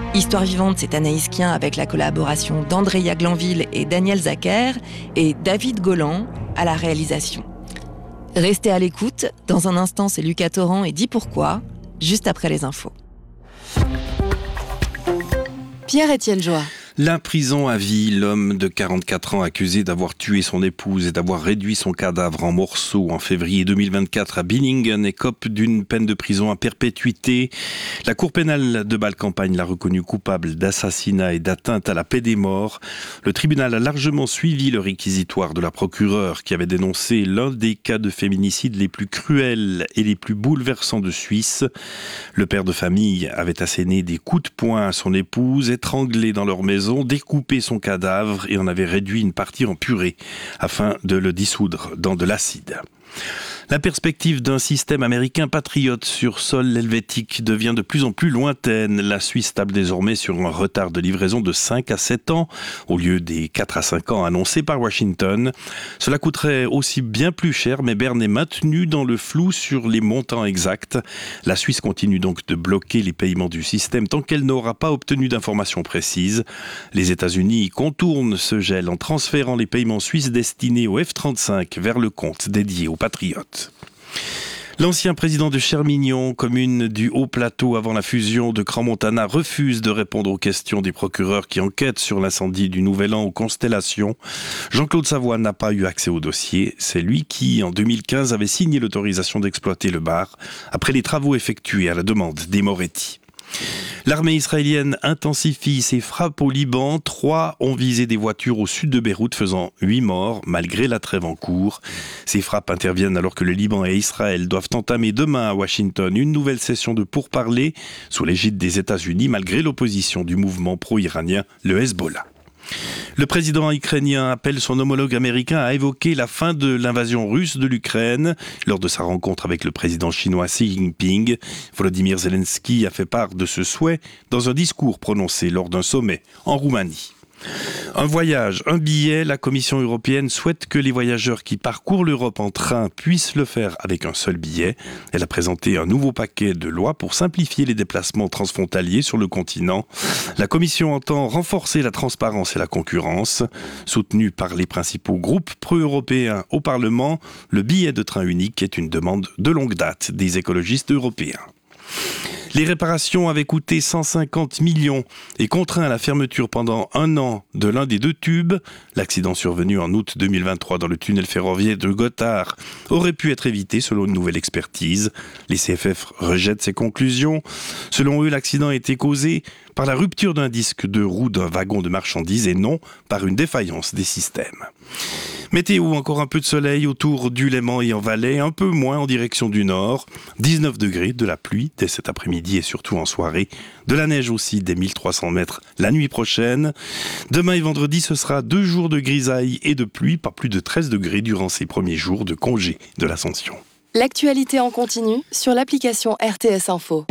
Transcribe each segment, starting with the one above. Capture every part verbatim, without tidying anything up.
Histoire vivante, c'est Anaïs Kien avec la collaboration d'Andrea Glanville et Daniel Zacher et David Golan à la réalisation. Restez à l'écoute, dans un instant c'est Lucas Torrent et Dis pourquoi, juste après les infos. Pierre-Étienne Joa. La prison à vie, l'homme de quarante-quatre ans accusé d'avoir tué son épouse et d'avoir réduit son cadavre en morceaux en février deux mille vingt-quatre à Billingen écope d'une peine de prison à perpétuité. La Cour pénale de Bâle-Campagne l'a reconnu coupable d'assassinat et d'atteinte à la paix des morts. Le tribunal a largement suivi le réquisitoire de la procureure qui avait dénoncé l'un des cas de féminicide les plus cruels et les plus bouleversants de Suisse. Le père de famille avait asséné des coups de poing à son épouse, étranglée dans leur maison, découpé son cadavre et en avait réduit une partie en purée afin de le dissoudre dans de l'acide. La perspective d'un système américain patriote sur sol helvétique devient de plus en plus lointaine. La Suisse table désormais sur un retard de livraison de cinq à sept ans, au lieu des quatre à cinq ans annoncés par Washington. Cela coûterait aussi bien plus cher, mais Berne est maintenu dans le flou sur les montants exacts. La Suisse continue donc de bloquer les paiements du système tant qu'elle n'aura pas obtenu d'informations précises. Les États-Unis contournent ce gel en transférant les paiements suisses destinés au F trente-cinq vers le compte dédié aux patriotes. L'ancien président de Chermignon, commune du Haut-Plateau avant la fusion de Crans-Montana, refuse de répondre aux questions des procureurs qui enquêtent sur l'incendie du Nouvel An aux Constellations. Jean-Claude Savoie n'a pas eu accès au dossier. C'est lui qui, en deux mille quinze, avait signé l'autorisation d'exploiter le bar après les travaux effectués à la demande des Moretti. L'armée israélienne intensifie ses frappes au Liban. Trois ont visé des voitures au sud de Beyrouth, faisant huit morts, malgré la trêve en cours. Ces frappes interviennent alors que le Liban et Israël doivent entamer demain à Washington une nouvelle session de pourparlers sous l'égide des États-Unis, malgré l'opposition du mouvement pro-iranien, le Hezbollah. Le président ukrainien appelle son homologue américain à évoquer la fin de l'invasion russe de l'Ukraine. Lors de sa rencontre avec le président chinois Xi Jinping, Volodymyr Zelensky a fait part de ce souhait dans un discours prononcé lors d'un sommet en Roumanie. Un voyage, un billet, la Commission européenne souhaite que les voyageurs qui parcourent l'Europe en train puissent le faire avec un seul billet. Elle a présenté un nouveau paquet de lois pour simplifier les déplacements transfrontaliers sur le continent. La Commission entend renforcer la transparence et la concurrence. Soutenue par les principaux groupes pro-européens au Parlement, le billet de train unique est une demande de longue date des écologistes européens. Les réparations avaient coûté cent cinquante millions et contraint à la fermeture pendant un an de l'un des deux tubes. L'accident survenu en août deux mille vingt-trois dans le tunnel ferroviaire de Gotthard aurait pu être évité selon une nouvelle expertise. Les C F F rejettent ces conclusions. Selon eux, l'accident a été causé par la rupture d'un disque de roue d'un wagon de marchandises et non par une défaillance des systèmes. Météo, encore un peu de soleil autour du Léman et en Valais, un peu moins en direction du nord. dix-neuf degrés, de la pluie dès cet après-midi et surtout en soirée. De la neige aussi dès mille trois cents mètres la nuit prochaine. Demain et vendredi, ce sera deux jours de grisaille et de pluie, pas plus de treize degrés durant ces premiers jours de congé de l'Ascension. L'actualité en continu sur l'application R T S Info.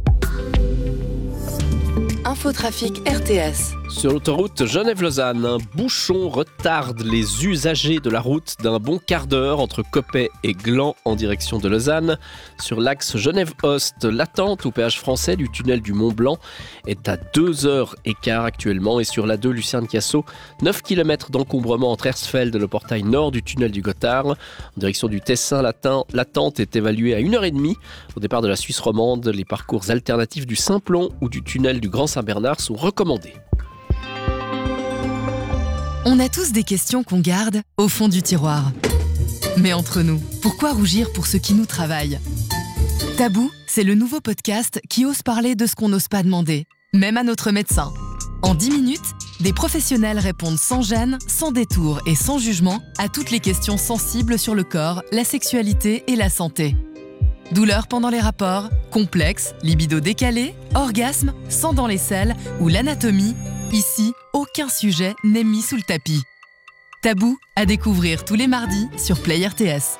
Infotrafic R T S. Sur l'autoroute Genève-Lausanne, un bouchon retarde les usagers de la route d'un bon quart d'heure entre Coppet et Gland en direction de Lausanne. Sur l'axe Genève-Ost, l'attente au péage français du tunnel du Mont-Blanc est à deux heures et quart actuellement. Et sur l'A deux Lucerne-Cassau, neuf kilomètres d'encombrement entre Hersfeld et le portail nord du tunnel du Gothard. En direction du Tessin, l'attente est évaluée à une heure trente. Au départ de la Suisse romande, les parcours alternatifs du Simplon ou du tunnel du Grand Saint-Bernard sont recommandés. On a tous des questions qu'on garde au fond du tiroir. Mais entre nous, pourquoi rougir pour ce qui nous travaille ? Tabou, c'est le nouveau podcast qui ose parler de ce qu'on n'ose pas demander, même à notre médecin. En dix minutes, des professionnels répondent sans gêne, sans détour et sans jugement à toutes les questions sensibles sur le corps, la sexualité et la santé. Douleurs pendant les rapports, complexes, libido décalé, orgasme, sang dans les selles ou l'anatomie, ici, aucun sujet n'est mis sous le tapis. Tabou à découvrir tous les mardis sur Play R T S.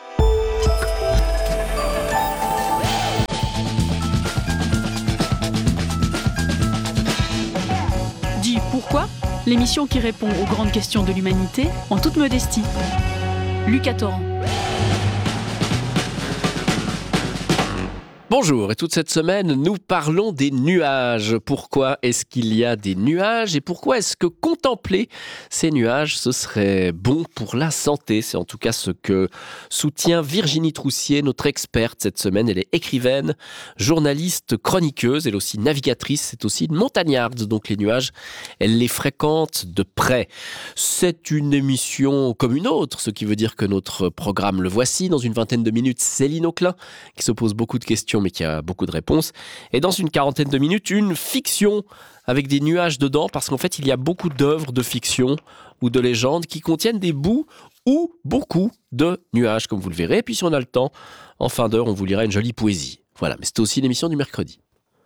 Dis pourquoi ? L'émission qui répond aux grandes questions de l'humanité en toute modestie. Lucas Torrent. Bonjour, et toute cette semaine, nous parlons des nuages. Pourquoi est-ce qu'il y a des nuages et pourquoi est-ce que contempler ces nuages, ce serait bon pour la santé? C'est en tout cas ce que soutient Virginie Troussier, notre experte cette semaine. Elle est écrivaine, journaliste, chroniqueuse, elle est aussi navigatrice, c'est aussi une montagnarde. Donc les nuages, elle les fréquente de près. C'est une émission comme une autre, ce qui veut dire que notre programme Le Voici. Dans une vingtaine de minutes, Céline Auclin, qui se pose beaucoup de questions mais qui a beaucoup de réponses. Et dans une quarantaine de minutes, une fiction avec des nuages dedans, parce qu'en fait, il y a beaucoup d'œuvres de fiction ou de légendes qui contiennent des bouts ou beaucoup de nuages, comme vous le verrez. Et puis si on a le temps, en fin d'heure, on vous lira une jolie poésie. Voilà, mais c'est aussi l'émission du mercredi.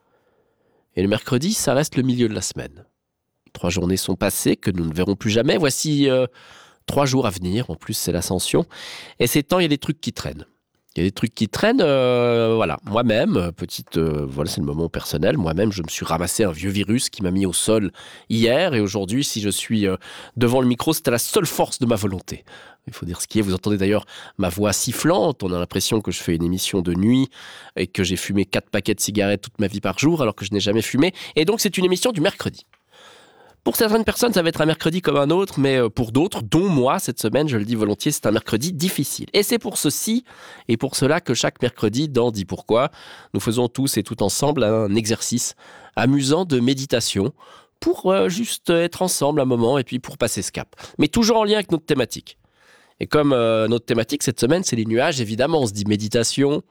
Et le mercredi, ça reste le milieu de la semaine. Trois journées sont passées, que nous ne verrons plus jamais. Voici euh, trois jours à venir. En plus, c'est l'ascension. Et ces temps, il y a des trucs qui traînent. Il y a des trucs qui traînent, euh, voilà. Moi-même, petite, euh, voilà, c'est le moment personnel. Moi-même, je me suis ramassé un vieux virus qui m'a mis au sol hier. Et aujourd'hui, si je suis euh, devant le micro, c'était la seule force de ma volonté. Il faut dire ce qui est. Vous entendez d'ailleurs ma voix sifflante. On a l'impression que je fais une émission de nuit et que j'ai fumé quatre paquets de cigarettes toute ma vie par jour, alors que je n'ai jamais fumé. Et donc, c'est une émission du mercredi. Pour certaines personnes, ça va être un mercredi comme un autre, mais pour d'autres, dont moi, cette semaine, je le dis volontiers, c'est un mercredi difficile. Et c'est pour ceci et pour cela que chaque mercredi, dans Dis Pourquoi, nous faisons tous et tout ensemble un exercice amusant de méditation pour euh, juste être ensemble un moment et puis pour passer ce cap. Mais toujours en lien avec notre thématique. Et comme euh, notre thématique cette semaine, c'est les nuages, évidemment, on se dit méditation,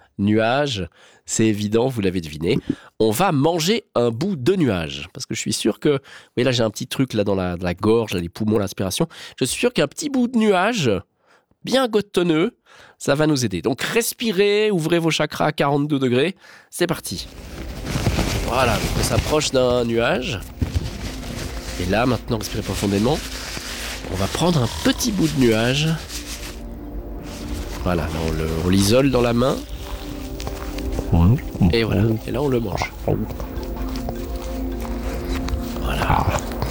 nuages, c'est évident, vous l'avez deviné. On va manger un bout de nuage. Parce que je suis sûr que... Oui, là, j'ai un petit truc là dans la, dans la gorge, là, les poumons, l'aspiration. Je suis sûr qu'un petit bout de nuage, bien gotonneux, ça va nous aider. Donc, respirez, ouvrez vos chakras à quarante-deux degrés. C'est parti. Voilà, on s'approche d'un nuage. Et là, maintenant, respirez profondément. On va prendre un petit bout de nuage. Voilà, là, on, le, on l'isole dans la main. Et voilà, et là on le mange. Voilà.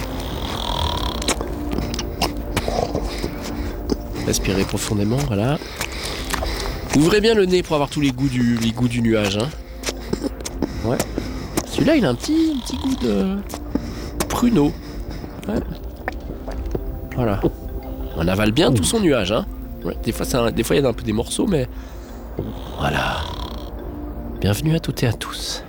Respirez profondément, voilà. Ouvrez bien le nez pour avoir tous les goûts du, les goûts du nuage. Hein. Ouais. Celui-là il a un petit, un petit goût de pruneau. Ouais. Voilà. On avale bien tout son nuage. Hein. Ouais. Des fois, ça, des fois il y a un peu des morceaux, mais voilà. Bienvenue à toutes et à tous.